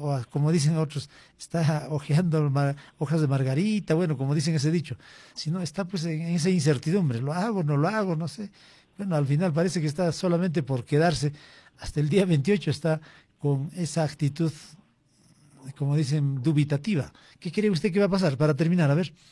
o como dicen otros, está hojeando hojas de margarita, bueno, como dicen ese dicho, sino está pues en esa incertidumbre, lo hago, no lo hago, no sé. Bueno, al final parece que está solamente por quedarse, hasta el día 28 está con esa actitud, como dicen, dubitativa. ¿Qué cree usted que va a pasar para terminar? A ver.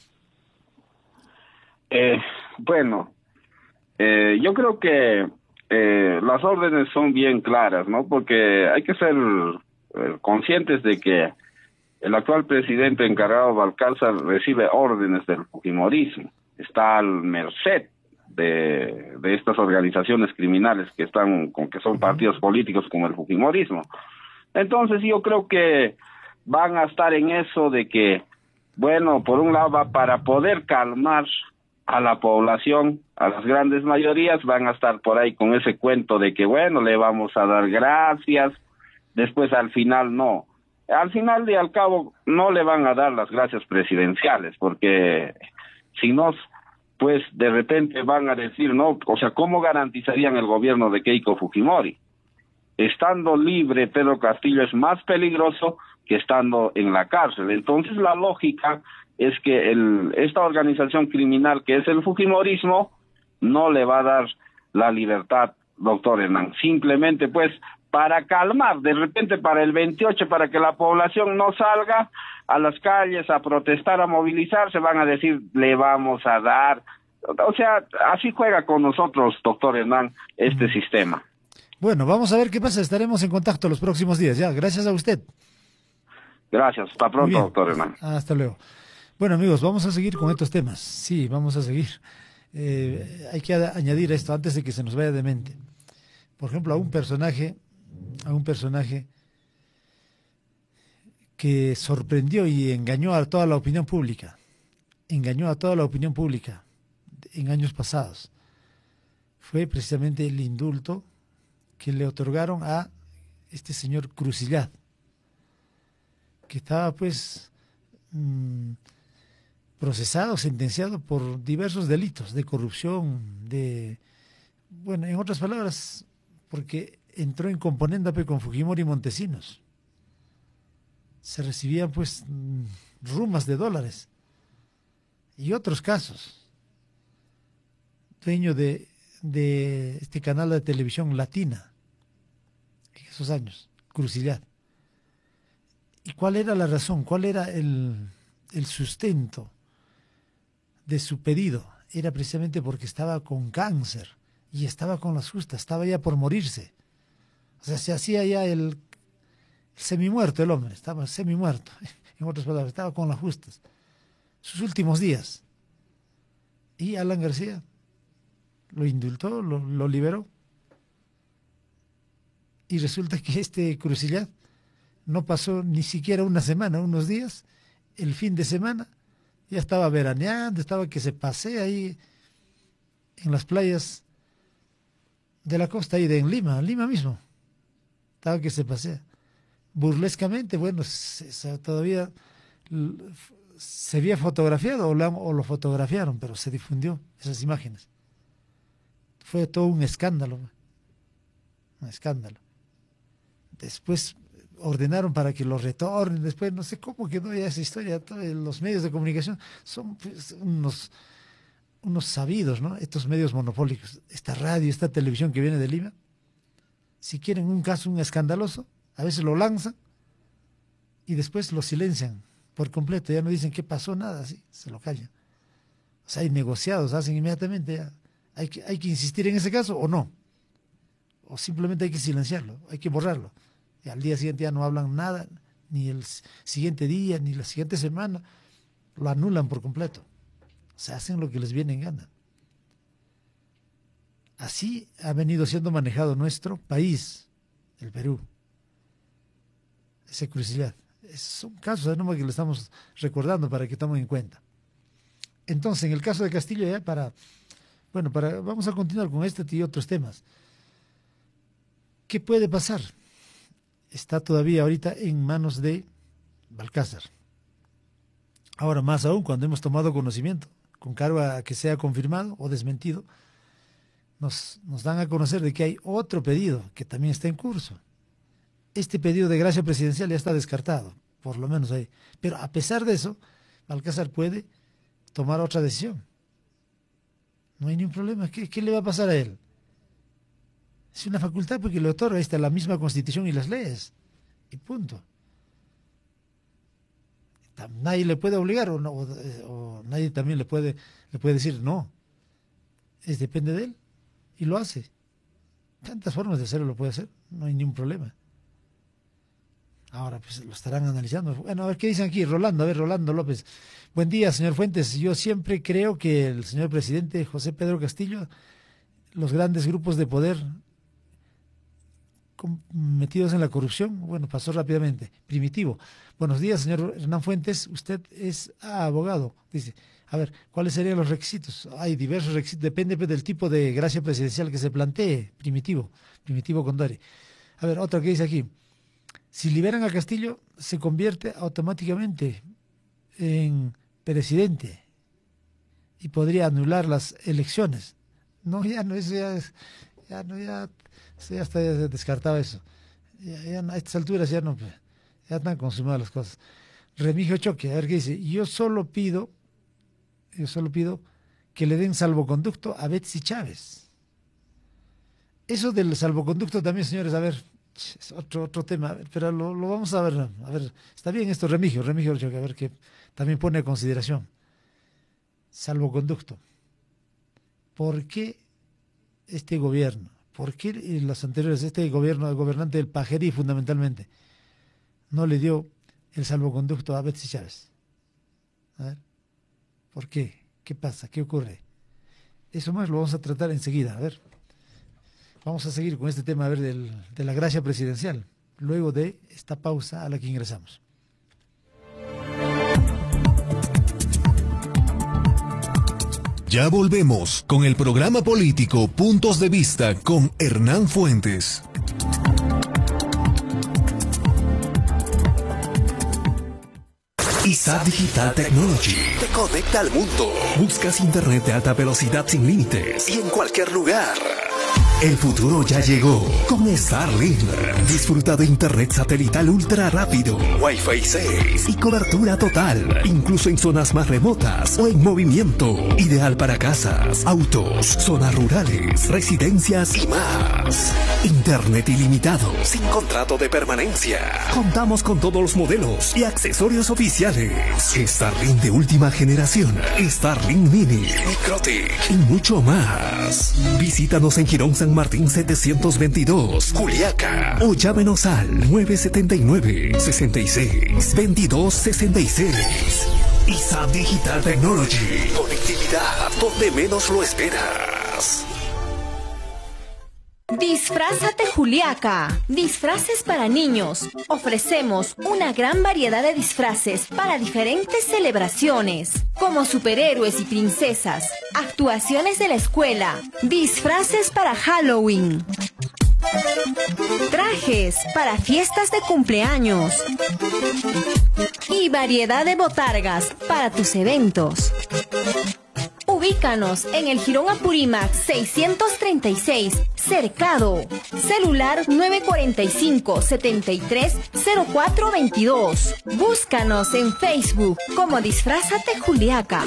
Eh, bueno, yo creo que las órdenes son bien claras, ¿no? Porque hay que ser conscientes de que el actual presidente encargado Balcázar recibe órdenes del fujimorismo, está al merced de estas organizaciones criminales que están con que son Ujú. partidos políticos como el fujimorismo. Entonces yo creo que van a estar en eso de que, bueno, por un lado va para poder calmar a la población, a las grandes mayorías, van a estar por ahí con ese cuento de que, bueno, le vamos a dar gracias, después al final no. Al final y al cabo no le van a dar las gracias presidenciales, porque si no, pues de repente van a decir, no, o sea, ¿cómo garantizarían el gobierno de Keiko Fujimori? Estando libre, Pedro Castillo es más peligroso que estando en la cárcel. Entonces la lógica es que esta organización criminal que es el Fujimorismo no le va a dar la libertad, doctor Hernán. Simplemente pues para calmar, de repente para el 28, para que la población no salga a las calles a protestar, a movilizarse, van a decir, le vamos a dar. O sea, así juega con nosotros, doctor Hernán, este Mm. sistema. Bueno, vamos a ver qué pasa. Estaremos en contacto los próximos días. Ya, gracias a usted. Gracias. Hasta Muy pronto, bien. doctor Hernán. Hasta luego. Bueno, amigos, vamos a seguir con estos temas. Sí, vamos a seguir. Hay que añadir esto antes de que se nos vaya de mente. Por ejemplo, a un personaje que sorprendió y engañó a toda la opinión pública. Engañó a toda la opinión pública en años pasados. Fue precisamente el indulto que le otorgaron a este señor Crucillad, que estaba pues procesado, sentenciado por diversos delitos de corrupción, bueno, en otras palabras, porque entró en componenda con Fujimori y Montesinos. Se recibían pues rumas de dólares y otros casos. Dueño de este canal de televisión latina en esos años, Crucillad. ¿Y cuál era la razón? ¿Cuál era el sustento de su pedido? Era precisamente porque estaba con cáncer y estaba con las justas, estaba ya por morirse. O sea, se hacía ya el semimuerto el hombre, estaba semimuerto, en otras palabras, estaba con las justas. Sus últimos días. Y Alan García lo indultó, lo liberó. Y resulta que este Crucillad no pasó ni siquiera una semana, unos días, el fin de semana, ya estaba veraneando, estaba que se pasea ahí en las playas de la costa ahí de en Lima mismo, estaba que se pasea. Burlescamente, bueno, todavía se había fotografiado o lo fotografiaron, pero se difundió esas imágenes. Fue todo un escándalo. Después ordenaron para que lo retornen, después no sé cómo quedó ya esa historia, los medios de comunicación son pues, unos sabidos, ¿no? Estos medios monopólicos, esta radio, esta televisión que viene de Lima, si quieren un caso, un escandaloso, a veces lo lanzan y después lo silencian por completo, ya no dicen qué pasó, nada, así, se lo callan. O sea, hay negociados, hacen inmediatamente, ya. Hay que insistir en ese caso o no, o simplemente hay que silenciarlo, hay que borrarlo. Y al día siguiente ya no hablan nada, ni el siguiente día, ni la siguiente semana, lo anulan por completo. O sea, hacen lo que les viene en gana. Así ha venido siendo manejado nuestro país, el Perú, ese Crucillad. Son casos nomás que le estamos recordando para que tomen en cuenta. Entonces, en el caso de Castillo, ya vamos a continuar con este y otros temas. ¿Qué puede pasar? Está todavía ahorita en manos de Balcázar. Ahora, más aún, cuando hemos tomado conocimiento, con cargo a que sea confirmado o desmentido, nos dan a conocer de que hay otro pedido que también está en curso. este pedido de gracia presidencial ya está descartado, por lo menos ahí. Pero a pesar de eso, Balcázar puede tomar otra decisión. No hay ningún problema. ¿Qué le va a pasar a él? Es una facultad porque le otorga la misma Constitución y las leyes. Y punto. Nadie le puede obligar o nadie también le puede decir no. Depende de él. Y lo hace. Tantas formas de hacerlo lo puede hacer. No hay ningún problema. Ahora pues lo estarán analizando. Bueno, a ver qué dicen aquí. Rolando López. Buen día, señor Fuentes. Yo siempre creo que el señor presidente José Pedro Castillo, los grandes grupos de poder metidos en la corrupción, bueno, pasó rápidamente. Primitivo. Buenos días, señor Hernán Fuentes. Usted es abogado. Dice, a ver, ¿cuáles serían los requisitos? Hay diversos requisitos. Depende del tipo de gracia presidencial que se plantee. Primitivo Condori. A ver, otra que dice aquí. Si liberan a Castillo, se convierte automáticamente en presidente y podría anular las elecciones. No, ya no, eso ya está descartado eso. Ya a estas alturas ya están consumadas las cosas. Remigio Choque, a ver qué dice. Yo solo pido que le den salvoconducto a Betsy Chávez. Eso del salvoconducto también, señores, a ver, es otro tema, pero lo vamos a ver. A ver, está bien esto, Remigio Choque, a ver, que también pone a consideración. Salvoconducto. ¿Por qué este gobierno? ¿Por qué los anteriores, el gobernante del Pajerí fundamentalmente, no le dio el salvoconducto a Betsy Chávez? A ver, ¿por qué? ¿Qué pasa? ¿Qué ocurre? Eso más lo vamos a tratar enseguida. A ver, vamos a seguir con este tema, a ver, de la gracia presidencial, luego de esta pausa a la que ingresamos. Ya volvemos con el programa político Puntos de Vista con Hernán Fuentes. ISAT Digital Technology te conecta al mundo. Buscas internet de alta velocidad sin límites y en cualquier lugar. El futuro ya llegó con Starlink. Disfruta de internet satelital ultra rápido, Wi-Fi 6 y cobertura total, incluso en zonas más remotas o en movimiento. Ideal para casas, autos, zonas rurales, residencias y más. Internet ilimitado, sin contrato de permanencia. Contamos con todos los modelos y accesorios oficiales. Starlink de última generación, Starlink Mini, Microtic y mucho más. Visítanos en Girón San Martín 722, Juliaca, o llámenos al 979-66-2266. ISAT Digital Technology. Conectividad donde menos lo esperas. Disfrázate Juliaca. Disfraces para niños. Ofrecemos una gran variedad de disfraces para diferentes celebraciones, como superhéroes y princesas, actuaciones de la escuela, disfraces para Halloween, trajes para fiestas de cumpleaños y variedad de botargas para tus eventos. Ubícanos en el Jirón Apurímac 636, Cercado. Celular 945-730422. Búscanos en Facebook como Disfrázate Juliaca.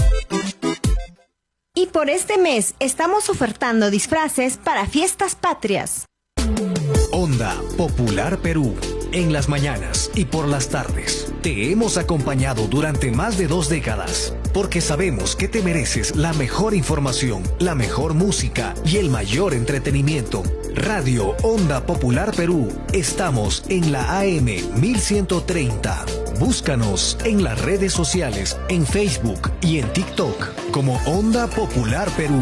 Y por este mes estamos ofertando disfraces para fiestas patrias. Onda Popular Perú. En las mañanas y por las tardes. Te hemos acompañado durante más de 2 décadas, porque sabemos que te mereces la mejor información, la mejor música y el mayor entretenimiento. Radio Onda Popular Perú. Estamos en la AM 1130. Búscanos en las redes sociales, en Facebook y en TikTok como Onda Popular Perú.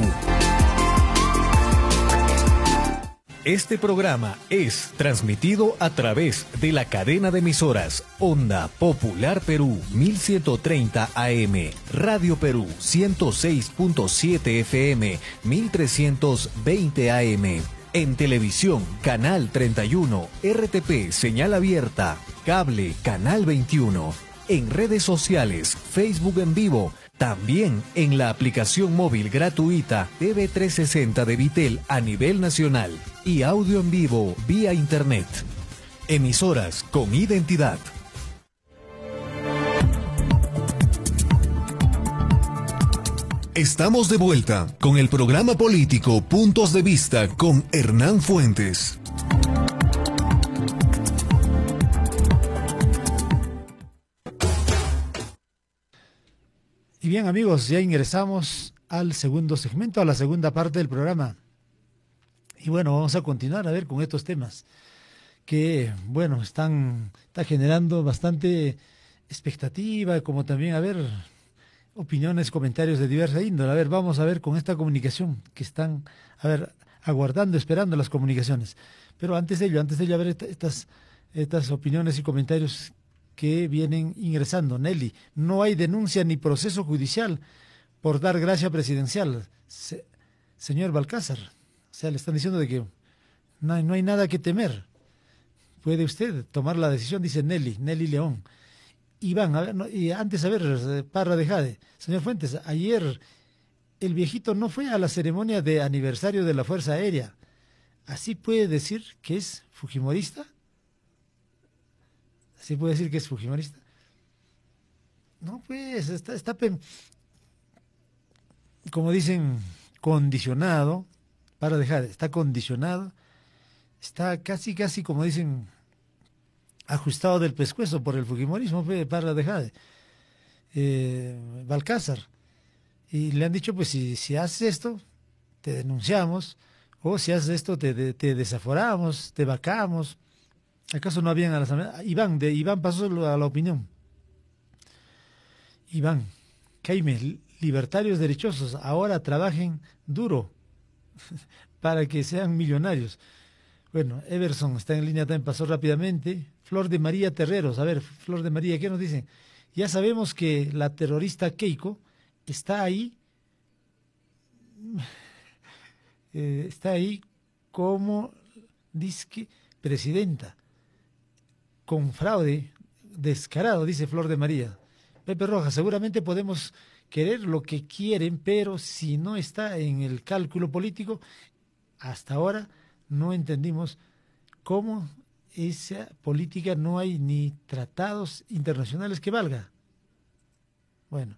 Este programa es transmitido a través de la cadena de emisoras Onda Popular Perú 1130 AM, Radio Perú 106.7 FM 1320 AM, en televisión Canal 31, RTP Señal Abierta, Cable Canal 21, en redes sociales Facebook en vivo, también en la aplicación móvil gratuita TV360 de Vitel a nivel nacional y audio en vivo vía internet. Emisoras con identidad. Estamos de vuelta con el programa político Puntos de Vista con Hernán Fuentes. Y bien, amigos, ya ingresamos al segundo segmento, a la segunda parte del programa. Y bueno, vamos a continuar a ver con estos temas que, bueno, está generando bastante expectativa, como también, a ver, opiniones, comentarios de diversa índole. A ver, vamos a ver con esta comunicación que están, a ver, aguardando, esperando las comunicaciones. Pero antes de ello, a ver estas opiniones y comentarios que vienen ingresando. Nelly, no hay denuncia ni proceso judicial por dar gracia presidencial. Señor Balcázar, o sea, le están diciendo de que no hay nada que temer. Puede usted tomar la decisión, dice Nelly León. Iván, a ver, y antes, a ver, Parra de Jade. Señor Fuentes, ayer el viejito no fue a la ceremonia de aniversario de la Fuerza Aérea. ¿Así puede decir que es fujimorista? ¿Así puede decir que es fujimorista? No, pues, está como dicen, condicionado. Parra de Jade, está condicionado. Está casi, como dicen, ajustado del pescuezo por el fujimorismo, Parra de Jade, Balcázar, y le han dicho, pues si haces esto, te denunciamos, o si haces esto, te desaforamos, te vacamos. ¿Acaso no habían a la asamblea? Iván pasó a la opinión. Iván, Jaime, libertarios derechosos, ahora trabajen duro para que sean millonarios. Bueno, Everson está en línea, también pasó rápidamente. Flor de María Terreros, a ver, Flor de María, ¿qué nos dicen? Ya sabemos que la terrorista Keiko está ahí como disque presidenta, con fraude descarado, dice Flor de María. Pepe Rojas, seguramente podemos querer lo que quieren, pero si no está en el cálculo político, hasta ahora no entendimos cómo esa política no hay ni tratados internacionales que valga. Bueno,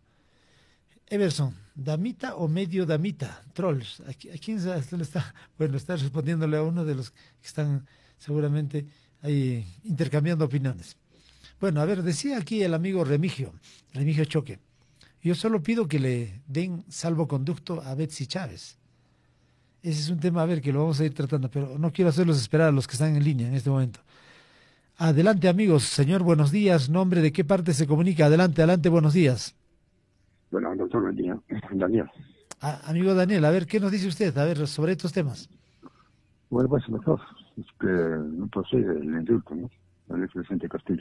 Everson, damita o medio damita, trolls, ¿a quién le está? Bueno, está respondiéndole a uno de los que están seguramente ahí intercambiando opiniones. Bueno, a ver, decía aquí el amigo Remigio Choque, yo solo pido que le den salvoconducto a Betsy Chávez. Ese es un tema, a ver, que lo vamos a ir tratando, pero no quiero hacerlos esperar a los que están en línea en este momento. Adelante, amigos. Señor, buenos días. ¿Nombre de qué parte se comunica? Adelante, buenos días. Bueno, doctor, buen día. Daniel. Amigo Daniel, a ver, ¿qué nos dice usted? A ver, sobre estos temas. Bueno, pues, doctor, es que no procede el indulto, ¿no? El expresidente Castillo.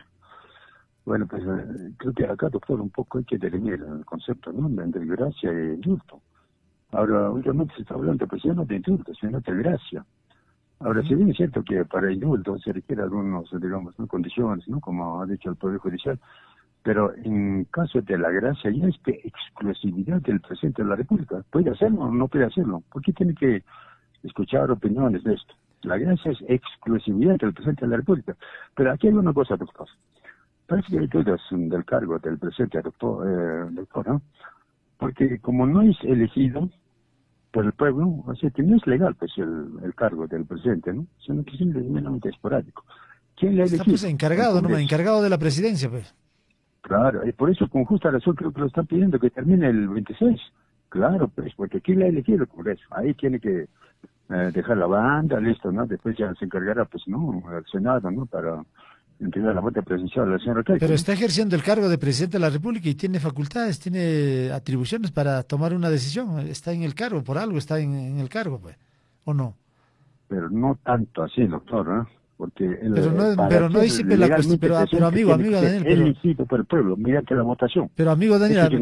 Bueno, pues, creo que acá, doctor, un poco hay que definir el concepto, ¿no? Entre gracia e indulto. Ahora, últimamente se está hablando, pues ya no de indulto, sino de gracia. Ahora, si bien es cierto que para indulto se requiere algunos, digamos, ¿no? Condiciones, ¿no? Como ha dicho el Poder Judicial, pero en caso de la gracia ya es de exclusividad del presidente de la República. ¿Puede hacerlo o no puede hacerlo? ¿Por qué tiene que escuchar opiniones de esto? La gracia es exclusividad del presidente de la República. Pero aquí hay una cosa, doctor. Parece que hay dudas del cargo del presidente, doctor, ¿no? Porque como no es elegido por el pueblo, o sea, que no es legal pues el cargo del presidente, ¿no? Sino que es simplemente esporádico. ¿Quién le ha elegido? Está pues encargado de la presidencia, pues. Claro, y por eso con justa razón creo que lo están pidiendo que termine el 26. Claro, pues, porque ¿quién le ha elegido el Congreso? Ahí tiene que dejar la banda, listo, ¿no? Después ya se encargará, pues, ¿no? El Senado, ¿no? Para entregar la vuelta presidencial al señor Keiko. Pero está ejerciendo el cargo de presidente de la República y tiene facultades, tiene atribuciones para tomar una decisión. Está en el cargo, por algo está en el cargo, pues, ¿o no? Pero no tanto así, doctor, ¿no? Porque pero no dice la cuestión, pero amigo Daniel, elegido por el pueblo mediante la votación. Pero amigo Daniel,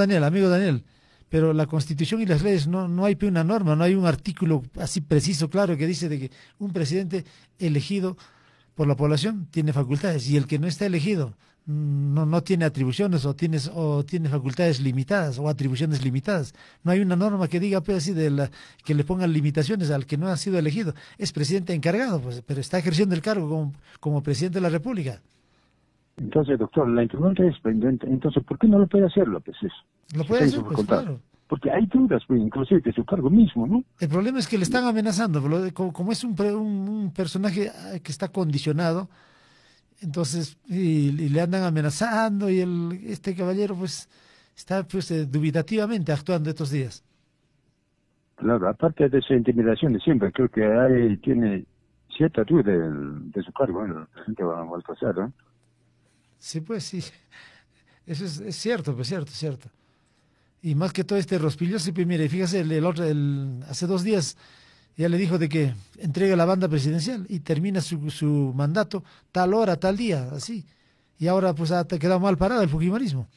pero la Constitución y las leyes no hay una norma, no hay un artículo así preciso, claro, que dice de que un presidente elegido por la población tiene facultades, y el que no está elegido no tiene atribuciones o tiene facultades limitadas o atribuciones limitadas. No hay una norma que diga pues así que le pongan limitaciones al que no ha sido elegido. Es presidente encargado, pues, pero está ejerciendo el cargo como presidente de la República. Entonces, doctor, la pregunta es, entonces, ¿por qué no lo puede hacer López eso? Lo puede hacer, pues claro. Porque hay dudas, pues, inclusive de su cargo mismo, ¿no? El problema es que le están amenazando, como es un personaje que está condicionado, entonces, y le andan amenazando, y este caballero pues está pues dubitativamente actuando estos días. Claro, aparte de esa intimidación de siempre, creo que tiene cierta duda de su cargo, ¿no? El presidente Baltasar, ¿no? Sí, pues sí, eso es cierto, pues cierto. Y más que todo este rospilloso, pues mire, fíjese, hace 2 días ya le dijo de que entrega la banda presidencial y termina su mandato tal hora, tal día, así. Y ahora pues ha quedado mal parado el fujimorismo.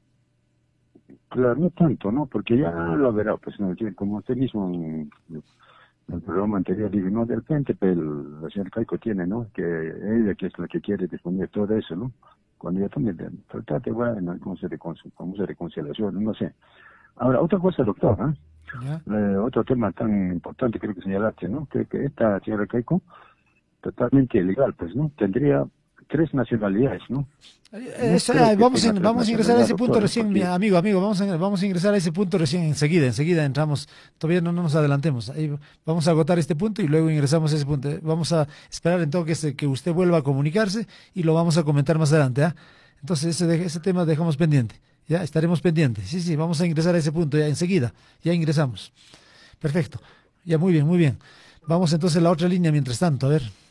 Claro, no tanto, ¿no? Porque ya lo verá, pues, ¿no? Como usted mismo en el programa anterior dijo, no, de repente, pero la señora Keiko tiene, ¿no? Que ella que es la que quiere disponer todo eso, ¿no? Cuando ya también tratate, bueno, cómo se reconciliación, no sé. Ahora, otra cosa, doctor, ¿eh? Otro tema tan importante creo que señalaste, ¿no? Que esta señora Keiko, totalmente ilegal, pues, ¿no? Tendría 3 nacionalidades, ¿no? Vamos a ingresar a ese punto recién, mi amigo, vamos a ingresar a ese punto recién, enseguida entramos, todavía no nos adelantemos, ahí vamos a agotar este punto y luego ingresamos a ese punto. Vamos a esperar entonces que usted vuelva a comunicarse y lo vamos a comentar más adelante, ¿ah? Entonces ese tema dejamos pendiente, ya estaremos pendientes, sí, vamos a ingresar a ese punto ya enseguida, ya ingresamos. Perfecto, ya muy bien. Vamos entonces a la otra línea mientras tanto,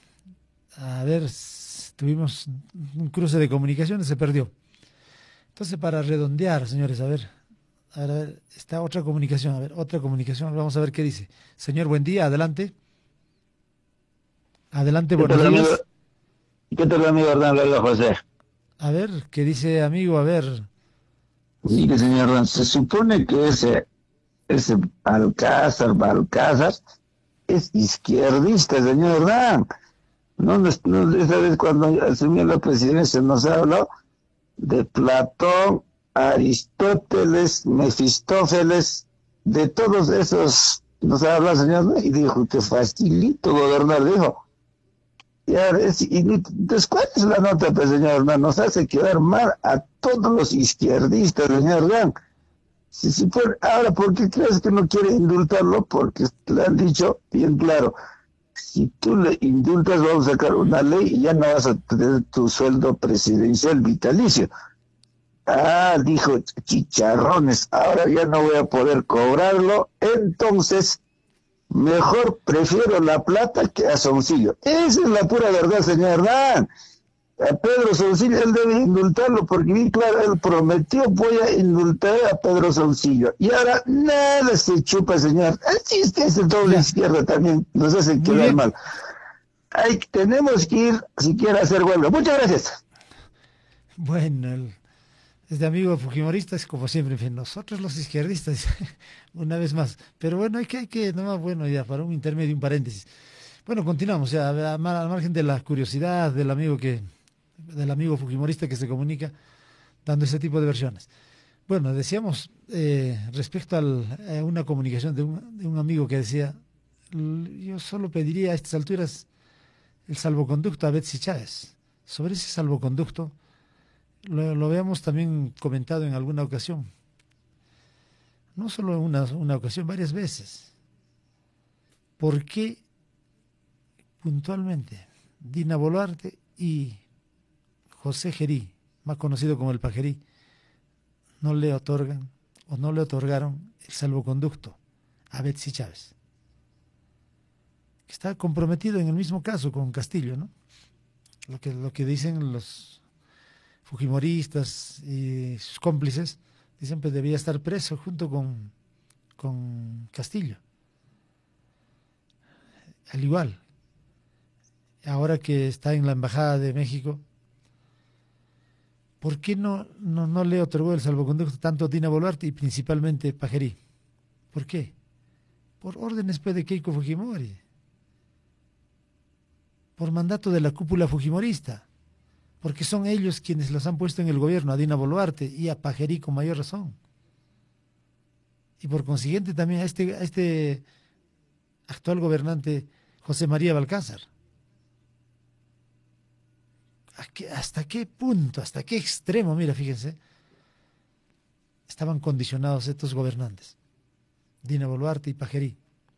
a ver, tuvimos un cruce de comunicaciones, se perdió. Entonces, para redondear, señores, a ver, está otra comunicación, vamos a ver qué dice. Señor, buen día, adelante. Adelante, buenos días. ¿Qué tal, amigo Hernán José? A ver, ¿qué dice, amigo? A ver. Mire, señor Hernán, se supone que ese Balcázar es izquierdista, señor Hernán. No, esa vez cuando asumió la presidencia nos habló de Platón, Aristóteles, Mefistófeles, de todos esos nos habla, señor, ¿no? Y dijo que facilito gobernar, dijo. Y entonces, ¿cuál es la nota, pues, señor Hernán? Nos hace quedar mal a todos los izquierdistas, señor Hernán. Ahora, ¿por qué crees que no quiere indultarlo? Porque le han dicho bien claro, si tú le indultas, vamos a sacar una ley y ya no vas a tener tu sueldo presidencial vitalicio. Dijo, chicharrones, ahora ya no voy a poder cobrarlo, entonces mejor prefiero la plata que a Soncillo. Esa es la pura verdad, señor Hernán. A Pedro Soncillo él debe indultarlo porque bien claro, él prometió, voy a indultar a Pedro Soncillo. Y ahora nada se chupa, señor. Así es que ese doble izquierda también nos hace quedar mal. Tenemos que ir siquiera a hacer huelga. Muchas gracias. Bueno, este amigo fujimorista es como siempre, en fin, nosotros los izquierdistas, una vez más. Pero bueno, hay que, no, bueno, ya para un intermedio, un paréntesis. Bueno, continuamos, ya, al margen de la curiosidad del amigo fujimorista que se comunica dando ese tipo de versiones. Bueno, decíamos respecto a una comunicación de un amigo que decía, yo solo pediría a estas alturas el salvoconducto a Betsy Chávez. Sobre ese salvoconducto lo habíamos también comentado en alguna ocasión, no solo en una ocasión, varias veces. ¿Por qué puntualmente Dina Boluarte y José Gerí, más conocido como el Pajerí, no le otorgan o no le otorgaron el salvoconducto a Betsy Chávez, que está comprometido en el mismo caso con Castillo, ¿no? Lo que dicen los fujimoristas y sus cómplices, dicen que debía estar preso junto con Castillo. Al igual, ahora que está en la Embajada de México, ¿por qué no le otorgó el salvoconducto tanto a Dina Boluarte y principalmente Pajerí? ¿Por qué? Por órdenes de Keiko Fujimori. por mandato de la cúpula fujimorista, porque son ellos quienes los han puesto en el gobierno, a Dina Boluarte y a Pajerí con mayor razón. Y por consiguiente también a este actual gobernante José María Balcázar. ¿Hasta qué punto, hasta qué extremo, mira, fíjense, estaban condicionados estos gobernantes, Dina Boluarte y Pajerí?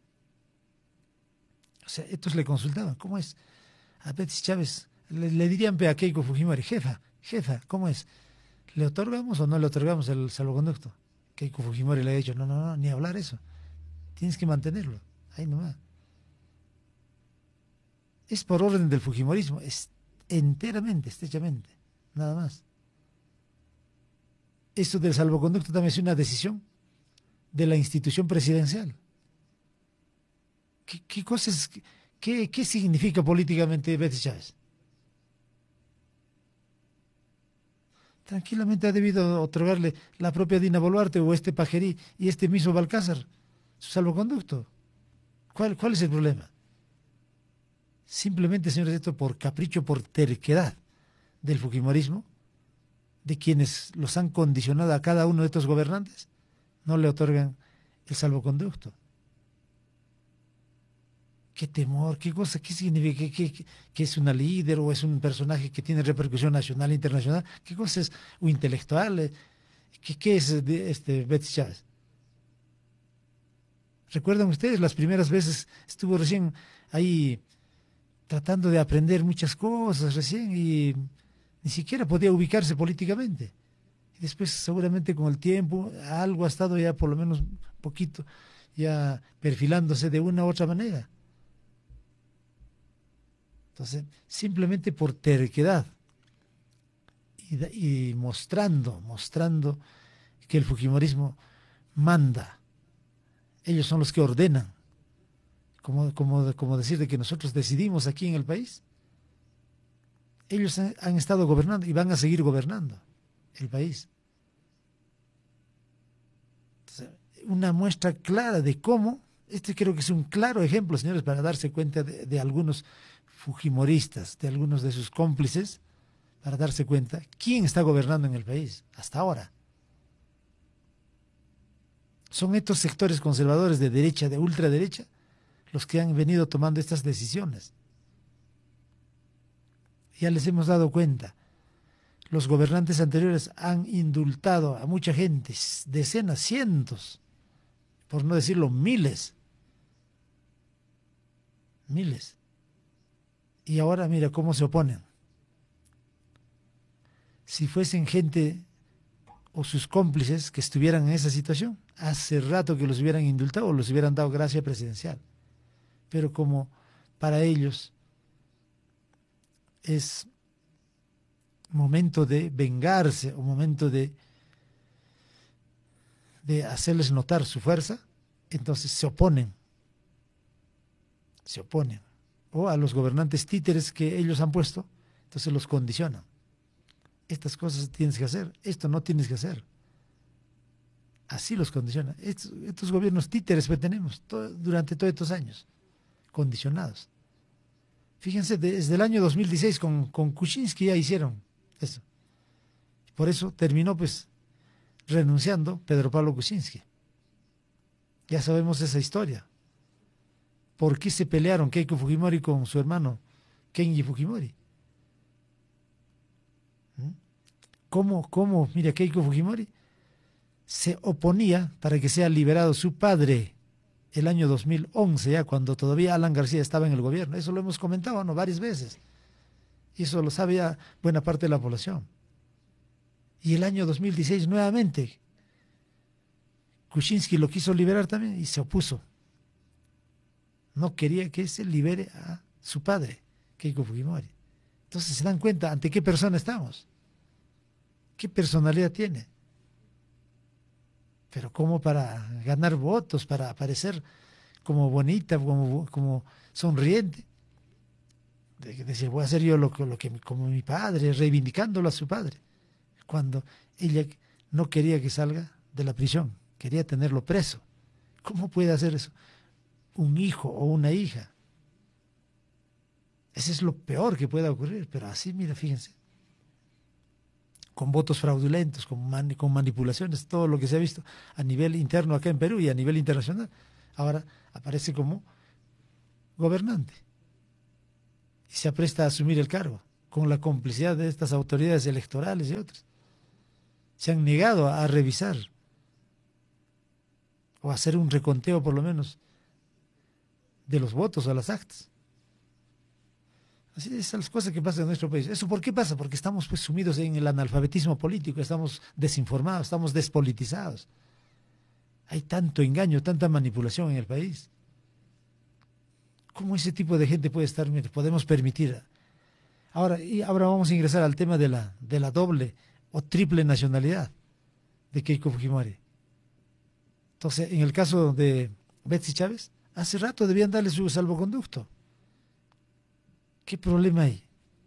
O sea, estos le consultaban, ¿cómo es? A Betsy Chávez le dirían a Keiko Fujimori, jefa, ¿cómo es? ¿Le otorgamos o no le otorgamos el salvoconducto? Keiko Fujimori le ha dicho, no, ni hablar eso, tienes que mantenerlo, ahí nomás. Es por orden del fujimorismo, es enteramente, estrechamente, nada más. Esto del salvoconducto también es una decisión de la institución presidencial. ¿Qué cosas, qué significa políticamente Betsy Chávez? Tranquilamente ha debido otorgarle la propia Dina Boluarte o este Pajerí y este mismo Balcázar su salvoconducto. ¿Cuál es el problema? Simplemente, señores, esto por capricho, por terquedad del fujimorismo, de quienes los han condicionado a cada uno de estos gobernantes, no le otorgan el salvoconducto. ¿Qué temor? ¿Qué cosa? ¿Qué significa? ¿Que es una líder o es un personaje que tiene repercusión nacional e internacional? ¿Qué cosa es? ¿O intelectual? ¿Qué es Betsy Chávez? ¿Recuerdan ustedes las primeras veces? Estuvo recién ahí tratando de aprender muchas cosas recién y ni siquiera podía ubicarse políticamente. Y después seguramente con el tiempo algo ha estado ya por lo menos un poquito ya perfilándose de una u otra manera. Entonces, simplemente por terquedad y mostrando que el fujimorismo manda, ellos son los que ordenan, como decir de que nosotros decidimos aquí en el país. Ellos han estado gobernando y van a seguir gobernando el país. Entonces, una muestra clara de cómo, creo que es un claro ejemplo, señores, para darse cuenta de algunos fujimoristas, de algunos de sus cómplices, para darse cuenta quién está gobernando en el país hasta ahora. Son estos sectores conservadores de derecha, de ultraderecha, los que han venido tomando estas decisiones. Ya les hemos dado cuenta. Los gobernantes anteriores han indultado a mucha gente, decenas, cientos, por no decirlo miles. Y ahora mira cómo se oponen. Si fuesen gente o sus cómplices que estuvieran en esa situación, hace rato que los hubieran indultado o los hubieran dado gracia presidencial. Pero como para ellos es momento de vengarse o momento de hacerles notar su fuerza, entonces se oponen. O a los gobernantes títeres que ellos han puesto, entonces los condicionan. Estas cosas tienes que hacer, esto no tienes que hacer. Así los condicionan. Estos gobiernos títeres que tenemos durante todos estos años, condicionados. Fíjense, desde el año 2016 con Kuczynski ya hicieron eso. Por eso terminó pues renunciando Pedro Pablo Kuczynski. Ya sabemos esa historia. ¿Por qué se pelearon Keiko Fujimori con su hermano Kenji Fujimori? ¿Cómo? Mira, Keiko Fujimori se oponía para que sea liberado su padre el año 2011, ya cuando todavía Alan García estaba en el gobierno. Eso lo hemos comentado, ¿no?, varias veces. Y eso lo sabe ya buena parte de la población. Y el año 2016 nuevamente Kuczynski lo quiso liberar también y se opuso. No quería que se libere a su padre, Keiko Fujimori. Entonces se dan cuenta ante qué persona estamos, qué personalidad tiene. Pero como para ganar votos, para aparecer como bonita, como sonriente, de decir voy a hacer yo lo que como mi padre, reivindicándolo a su padre, cuando ella no quería que salga de la prisión, quería tenerlo preso. ¿Cómo puede hacer eso un hijo o una hija? Ese es lo peor que pueda ocurrir, pero así, mira, fíjense, con votos fraudulentos, con manipulaciones, todo lo que se ha visto a nivel interno acá en Perú y a nivel internacional, ahora aparece como gobernante y se apresta a asumir el cargo con la complicidad de estas autoridades electorales y otras. Se han negado a revisar o a hacer un reconteo por lo menos de los votos o las actas. Así es las cosas que pasan en nuestro país. ¿Eso por qué pasa? Porque estamos pues sumidos en el analfabetismo político, estamos desinformados, estamos despolitizados. Hay tanto engaño, tanta manipulación en el país. ¿Cómo ese tipo de gente puede estar? Mire, podemos permitir. Ahora vamos a ingresar al tema de la doble o triple nacionalidad de Keiko Fujimori. Entonces, en el caso de Betsy Chávez, hace rato debían darle su salvoconducto. ¿Qué problema hay?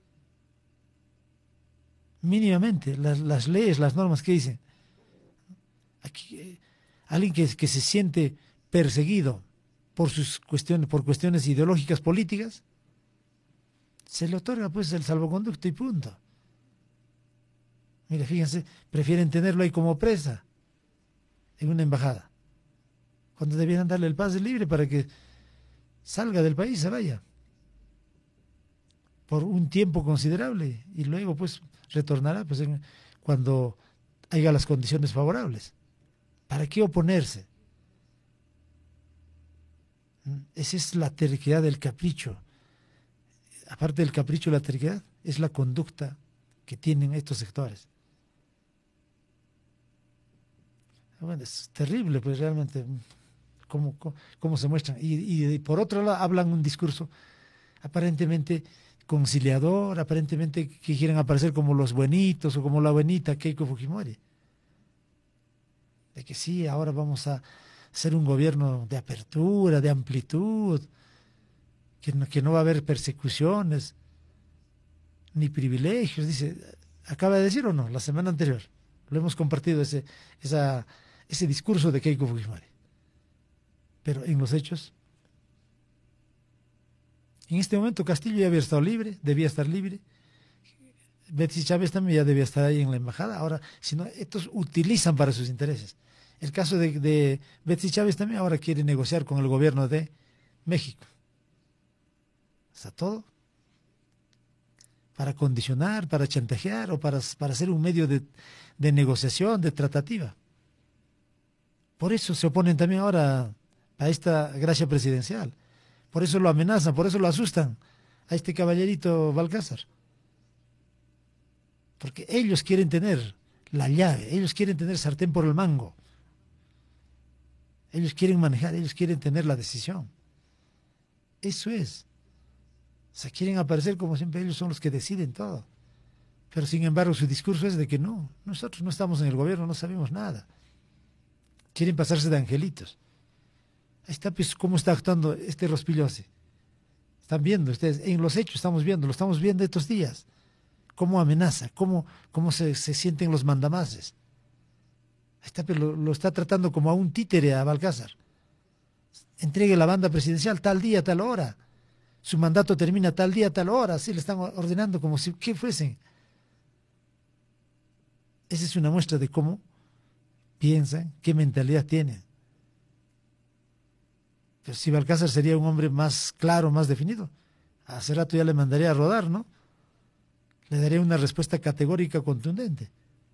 Mínimamente, las leyes, las normas que dicen. Aquí, alguien que se siente perseguido por cuestiones ideológicas políticas, se le otorga pues el salvoconducto y punto. Mira, fíjense, prefieren tenerlo ahí como presa en una embajada, cuando debieran darle el pase libre para que salga del país, se vaya por un tiempo considerable y luego pues retornará pues cuando haya las condiciones favorables. ¿Para qué oponerse? Esa es la terquedad del capricho. Aparte del capricho, la terquedad es la conducta que tienen estos sectores. Bueno, es terrible pues realmente cómo se muestran. Y por otro lado hablan un discurso aparentemente conciliador, aparentemente que quieren aparecer como los buenitos o como la buenita Keiko Fujimori. De que sí, ahora vamos a hacer un gobierno de apertura, de amplitud, que no va a haber persecuciones ni privilegios, dice, acaba de decir o no, la semana anterior, lo hemos compartido ese discurso de Keiko Fujimori. Pero en los hechos, en este momento Castillo ya había estado libre, debía estar libre. Betsy Chávez también ya debía estar ahí en la embajada. Ahora, si no, estos utilizan para sus intereses. El caso de Betsy Chávez también ahora quiere negociar con el gobierno de México. Está todo para condicionar, para chantajear o para ser un medio de negociación, de tratativa. Por eso se oponen también ahora a esta gracia presidencial. Por eso lo amenazan, por eso lo asustan a este caballerito Balcázar. Porque ellos quieren tener la llave, ellos quieren tener sartén por el mango. Ellos quieren manejar, ellos quieren tener la decisión. Eso es. O sea, quieren aparecer como siempre, ellos son los que deciden todo. Pero sin embargo su discurso es de que no, nosotros no estamos en el gobierno, no sabemos nada. Quieren pasarse de angelitos. Ahí está pues cómo está actuando este Rospigliosi. Están viendo ustedes, en los hechos lo estamos viendo estos días. Cómo amenaza, cómo se sienten los mandamases. Ahí está, pero lo está tratando como a un títere a Balcázar. Entregue la banda presidencial tal día, tal hora. Su mandato termina tal día, tal hora. Así le están ordenando como si ¿qué fuesen? Esa es una muestra de cómo piensan, qué mentalidad tienen. Pero si Balcázar sería un hombre más claro, más definido, hace rato ya le mandaría a rodar, ¿no? Le daría una respuesta categórica, contundente.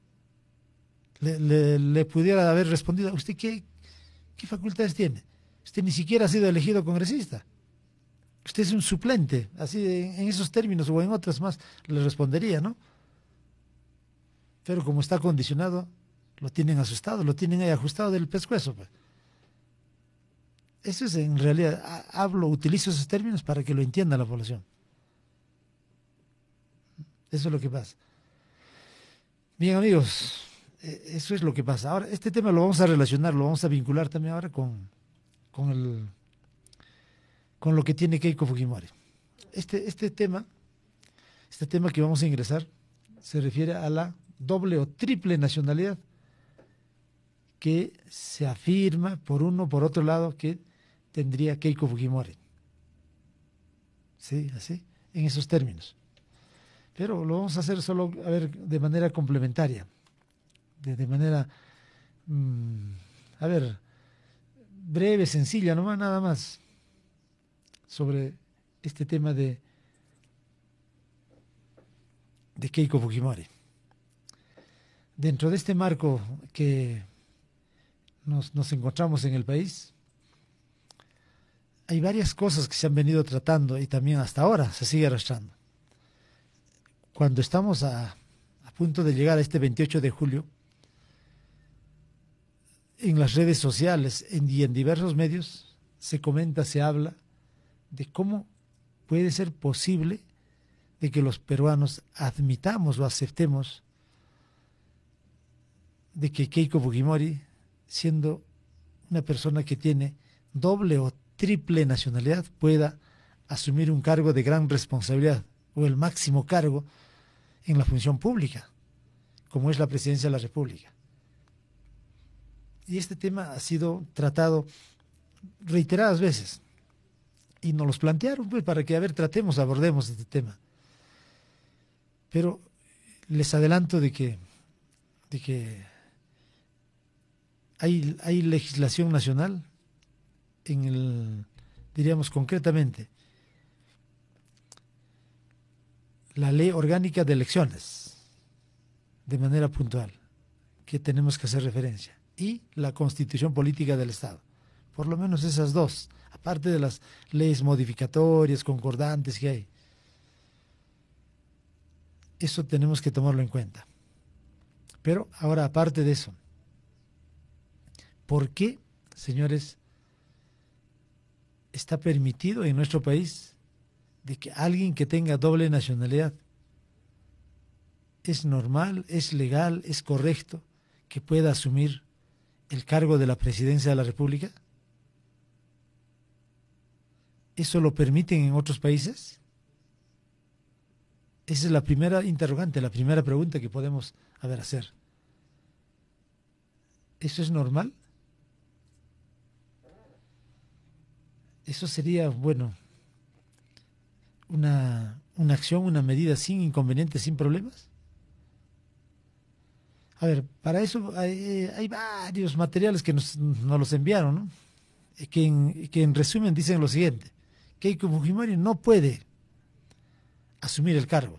Le pudiera haber respondido, ¿usted qué facultades tiene? Usted ni siquiera ha sido elegido congresista. Usted es un suplente, así en esos términos o en otras más, le respondería, ¿no? Pero como está condicionado, lo tienen asustado, lo tienen ahí ajustado del pescuezo. Pues. Eso es en realidad, utilizo esos términos para que lo entienda la población. Eso es lo que pasa. Bien, amigos, eso es lo que pasa. Ahora, este tema lo vamos a relacionar, lo vamos a vincular también ahora con lo que tiene Keiko Fujimori. Este tema que vamos a ingresar se refiere a la doble o triple nacionalidad que se afirma por otro lado que tendría Keiko Fujimori. ¿Sí? Así. en esos términos. Pero lo vamos a hacer solo, a ver, de manera complementaria, de manera, a ver, breve, sencilla, nomás, nada más, sobre este tema de Keiko Fujimori. Dentro de este marco que nos encontramos en el país, hay varias cosas que se han venido tratando y también hasta ahora se sigue arrastrando. Cuando estamos a punto de llegar a este 28 de julio, en las redes sociales y en diversos medios se comenta, se habla de cómo puede ser posible de que los peruanos admitamos o aceptemos de que Keiko Fujimori, siendo una persona que tiene doble o triple nacionalidad, pueda asumir un cargo de gran responsabilidad o el máximo cargo en la función pública, como es la presidencia de la República. Y este tema ha sido tratado reiteradas veces y nos los plantearon pues para que, a ver, abordemos este tema. Pero les adelanto de que hay legislación nacional diríamos concretamente, la ley orgánica de elecciones, de manera puntual, que tenemos que hacer referencia, y la Constitución Política del Estado. Por lo menos esas dos, aparte de las leyes modificatorias, concordantes que hay. Eso tenemos que tomarlo en cuenta. Pero ahora, aparte de eso, ¿por qué, señores, está permitido en nuestro país de que alguien que tenga doble nacionalidad es normal, es legal, es correcto que pueda asumir el cargo de la presidencia de la República? ¿Eso lo permiten en otros países? Esa es la primera interrogante, la primera pregunta que podemos hacer. ¿Eso es normal? Eso sería, bueno, una acción, una medida sin inconvenientes, sin problemas. A ver, para eso hay varios materiales que nos los enviaron, ¿no? Que en resumen dicen lo siguiente: Keiko Fujimori no puede asumir el cargo.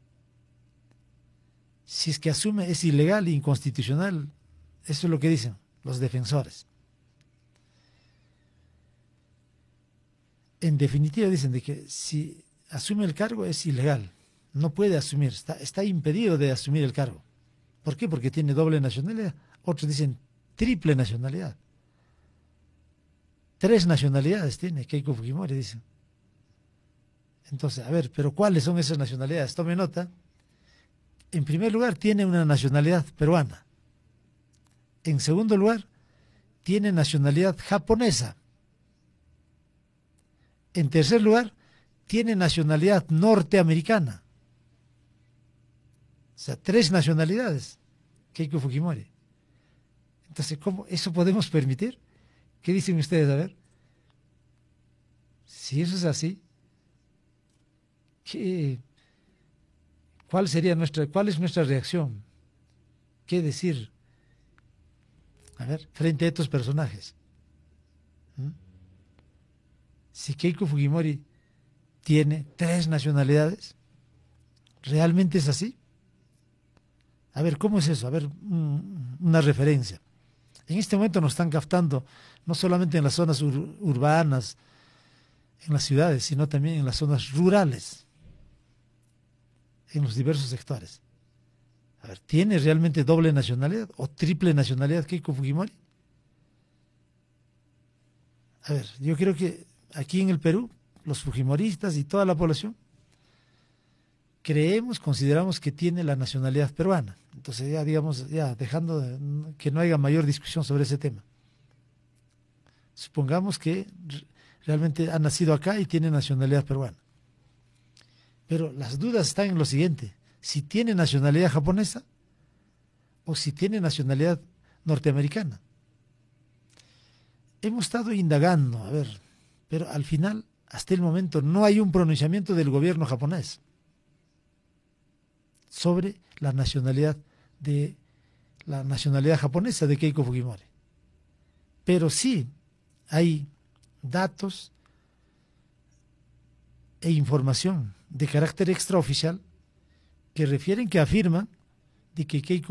Si es que asume, es ilegal e inconstitucional. Eso es lo que dicen los defensores. En definitiva dicen de que si asume el cargo es ilegal, no puede asumir, está impedido de asumir el cargo. ¿Por qué? Porque tiene doble nacionalidad. Otros dicen triple nacionalidad. 3 nacionalidades tiene Keiko Fujimori, dicen. Entonces, a ver, pero ¿cuáles son esas nacionalidades? Tome nota. En primer lugar, tiene una nacionalidad peruana. En segundo lugar, tiene nacionalidad japonesa. En tercer lugar, tiene nacionalidad norteamericana. O sea, 3 nacionalidades, Keiko Fujimori. Entonces, ¿cómo eso podemos permitir? ¿Qué dicen ustedes? A ver. Si eso es así, ¿cuál es nuestra reacción? ¿Qué decir? A ver, frente a estos personajes. Si Keiko Fujimori tiene 3 nacionalidades, ¿realmente es así? A ver, ¿cómo es eso? A ver, una referencia. En este momento nos están captando no solamente en las zonas urbanas, en las ciudades, sino también en las zonas rurales, en los diversos sectores. A ver, ¿tiene realmente doble nacionalidad o triple nacionalidad Keiko Fujimori? A ver, yo creo que aquí en el Perú, los fujimoristas y toda la población consideramos que tiene la nacionalidad peruana. Entonces ya, digamos, ya dejando que no haya mayor discusión sobre ese tema. Supongamos que realmente ha nacido acá y tiene nacionalidad peruana. Pero las dudas están en lo siguiente: si tiene nacionalidad japonesa o si tiene nacionalidad norteamericana. Hemos estado indagando, a ver, pero al final hasta el momento no hay un pronunciamiento del gobierno japonés sobre la nacionalidad japonesa de Keiko Fujimori. Pero sí hay datos e información de carácter extraoficial que afirman de que Keiko